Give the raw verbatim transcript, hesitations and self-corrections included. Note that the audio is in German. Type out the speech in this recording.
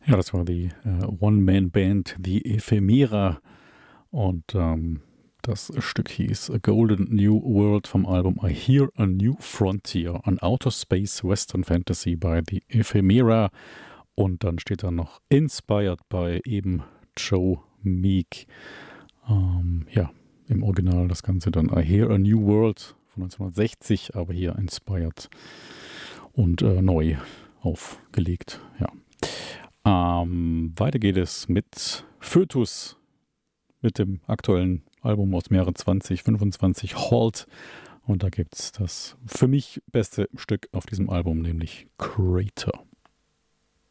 Ja, das war die äh, One-Man-Band, die Ephemera. Und ähm, das Stück hieß A Golden New World vom Album I Hear a New Frontier, an Outer Space Western Fantasy bei The Ephemera. Und dann steht da noch Inspired bei eben Joe Meek. Ähm, ja, im Original das Ganze dann I Hear a New World von neunzehnhundertsechzig, aber hier Inspired und äh, neu aufgelegt. Ja. Ähm, weiter geht es mit Fötus, mit dem aktuellen Album aus dem Jahre zwanzig fünfundzwanzig, Halt. Und da gibt es das für mich beste Stück auf diesem Album, nämlich Crater.